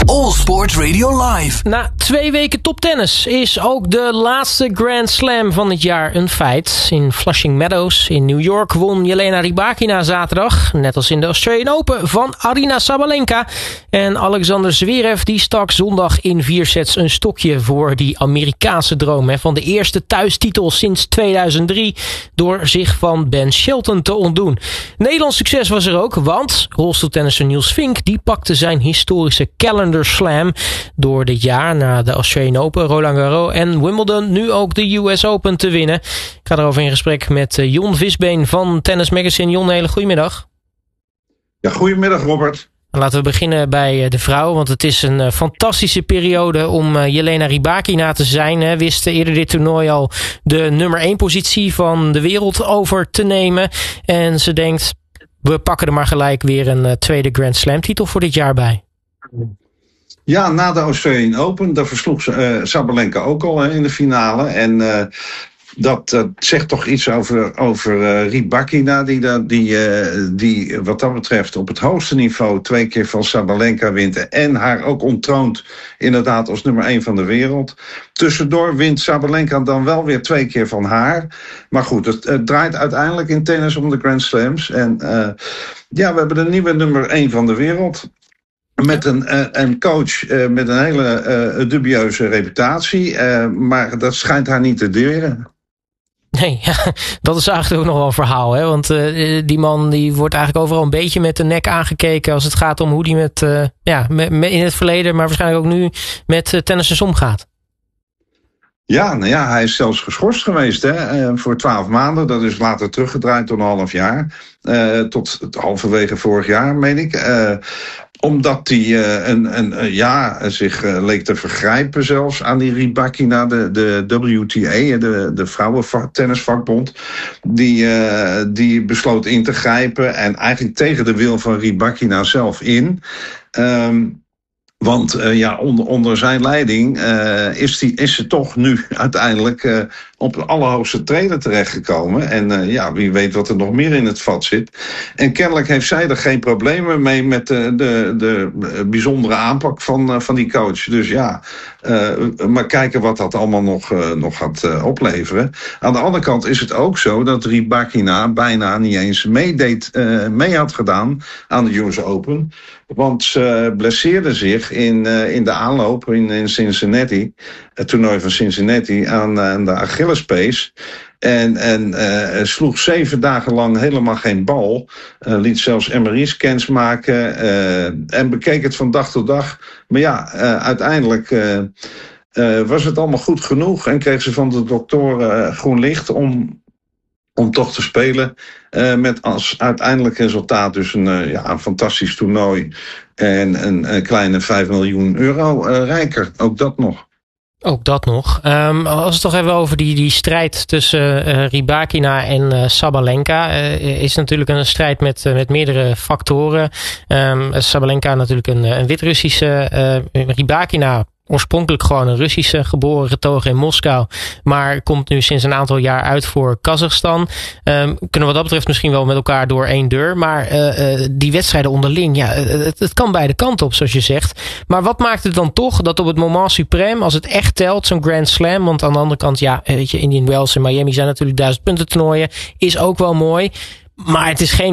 All Sport Radio Live. Na 2 weken toptennis is ook de laatste Grand Slam van het jaar een feit. In Flushing Meadows in New York won Jelena Rybakina zaterdag, net als in de Australian Open, van Aryna Sabalenka. En Alexander Zverev die stak zondag in 4 sets een stokje voor die Amerikaanse droom van de eerste thuistitel sinds 2003 door zich van Ben Shelton te ontdoen. Nederlands succes was er ook, want rolstoeltennisser Niels Vink die pakte zijn historische Calendar Slam door dit jaar na de Australian Open, Roland Garros en Wimbledon nu ook de US Open te winnen. Ik ga erover in gesprek met Jon Visbeen van Tennis Magazine. Jon, hele goedemiddag. Ja, goedemiddag Robert. Laten we beginnen bij de vrouw, want het is een fantastische periode om Jelena Rybakina te zijn. Wist eerder dit toernooi al de nummer 1 positie van de wereld over te nemen. En ze denkt, we pakken er maar gelijk weer een tweede Grand Slam titel voor dit jaar bij. Ja, na de Australian Open, daar versloeg Sabalenka ook al in de finale. En dat zegt toch iets over Rybakina, die wat dat betreft op het hoogste niveau 2 keer van Sabalenka wint. En haar ook ontroont inderdaad als nummer 1 van de wereld. Tussendoor wint Sabalenka dan wel weer 2 keer van haar. Maar goed, het draait uiteindelijk in tennis om de Grand Slams. En ja, we hebben de nieuwe nummer 1 van de wereld. Met een coach met een hele dubieuze reputatie. Maar dat schijnt haar niet te deuren. Nee, ja, dat is eigenlijk ook nog wel een verhaal. Hè? Want die man die wordt eigenlijk overal een beetje met de nek aangekeken als het gaat om hoe die met in het verleden, maar waarschijnlijk ook nu met tennissers omgaat. Ja, nou ja, hij is zelfs geschorst geweest voor 12 maanden. Dat is later teruggedraaid tot een half jaar. Tot halverwege vorig jaar, meen ik. Omdat hij zich leek te vergrijpen zelfs aan die Rybakina, de WTA, de vrouwentennisvakbond. Die besloot in te grijpen en eigenlijk tegen de wil van Rybakina zelf in. Want onder zijn leiding is ze toch nu uiteindelijk op de allerhoogste treden terechtgekomen. En wie weet wat er nog meer in het vat zit. En kennelijk heeft zij er geen problemen mee met de bijzondere aanpak van die coach. Dus ja, maar kijken wat dat allemaal nog gaat opleveren. Aan de andere kant is het ook zo dat Rybakina bijna niet eens mee had gedaan aan de US Open. Want ze blesseerde zich in de aanloop in Cincinnati, het toernooi van Cincinnati, aan de Achillespees. En sloeg 7 dagen lang helemaal geen bal. Liet zelfs MRI-scans maken en bekeek het van dag tot dag. Maar ja, uiteindelijk was het allemaal goed genoeg en kreeg ze van de dokter groen licht om toch te spelen. Met als uiteindelijk resultaat dus een fantastisch toernooi. En een kleine 5 miljoen euro rijker. Ook dat nog. Ook dat nog. Als we het toch even over die strijd tussen Rybakina en Sabalenka. Is natuurlijk een strijd met meerdere factoren. Sabalenka natuurlijk een Wit-Russische. Rybakina oorspronkelijk gewoon een Russische, geboren, getogen in Moskou. Maar komt nu sinds een aantal jaar uit voor Kazachstan. Kunnen wat dat betreft misschien wel met elkaar door één deur. Maar die wedstrijden onderling, ja, het kan beide kanten op, zoals je zegt. Maar wat maakt het dan toch dat op het moment suprême, als het echt telt, zo'n Grand Slam, want aan de andere kant, ja, weet je, Indian Wells en Miami zijn natuurlijk 1000 punten toernooien, is ook wel mooi. Maar het is geen